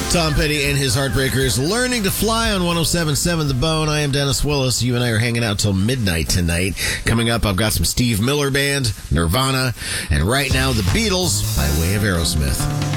Tom Petty and his Heartbreakers, Learning to Fly on 107.7 The Bone. I am Dennis Willis. You and I are hanging out till midnight tonight. Coming up, I've got some Steve Miller Band, Nirvana, and right now, the Beatles by way of Aerosmith.